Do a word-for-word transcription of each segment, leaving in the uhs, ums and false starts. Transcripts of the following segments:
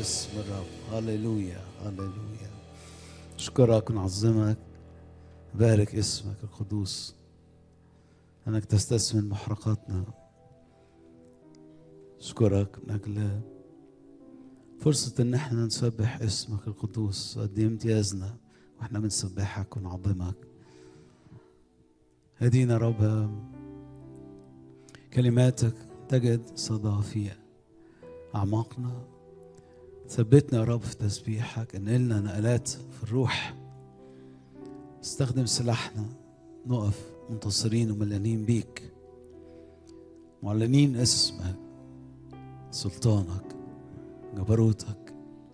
اسم الرب. هللويا هللويا. اشكرك ونعظمك، بارك اسمك القدوس انك تستثمن محرقاتنا. اشكرك من اجل فرصة ان احنا نسبح اسمك القدوس، قد ايه امتيازنا واحنا بنسبحك ونعظمك. هدينا رب كلماتك تجد صدى في اعماقنا، ثبتنا يا رب في تسبيحك، انقلنا نقلات في الروح، استخدم سلاحنا نقف منتصرين ومليانين بيك، معلنين اسمك، سلطانك، جبروتك.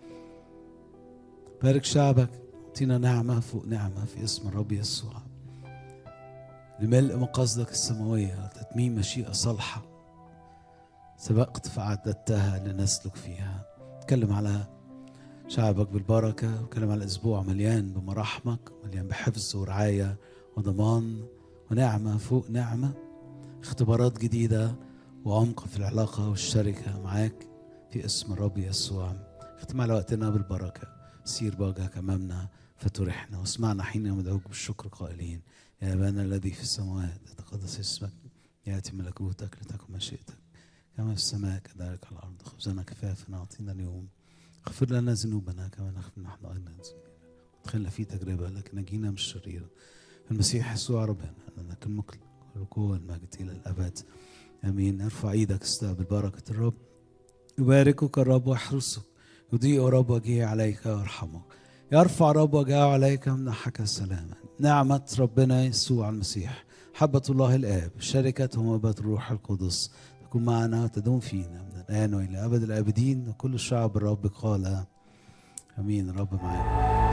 بارك شعبك، اعطينا نعمة فوق نعمة في اسم الرب يسوع، لملء مقاصدك السماوية، تتميم مشيئة صالحة سبقت فأعددتها لنسلك فيها. اتكلم على شعبك بالبركة، واتكلم على أسبوع مليان بمراحمك، مليان بحفظ ورعاية وضمان ونعمة فوق نعمة، اختبارات جديدة وعمق في العلاقة والشركة معاك في اسم الرب يسوع. اختم على وقتنا بالبركة، سير بوجهك أمامنا فترحنا، واسمعنا حين ندعوك بالشكر قائلين: يا أبانا الذي في السماوات يتقدس اسمك، يأتي ملكوتك، لتكن مشيئتك كما في السماء كذلك على الأرض. خبزنا كفافنا أعطينا اليوم، اغفر لنا ذنوبنا كما نغفر نحن أيضا. ادخلنا في تجربة لكن نجينا من الشرير، المسيح يسوع ربنا لك الملك والقوة والمجد إلى الأبد آمين. ارفع ايدك، استقبل بركة الرب. يباركك الرب ويحرسك، يضيء رب وجهه عليك ويرحمك، يرفع رب وجهه عليك ويمنحك سلاما. نعمة ربنا يسوع المسيح، حبة الله الآب، شركة وموهبة الروح القدس تكون معنا وتدوم فينا من الآن وإلى أبد الآبدين. وكل الشعب الرب قال آمين. رب معنا.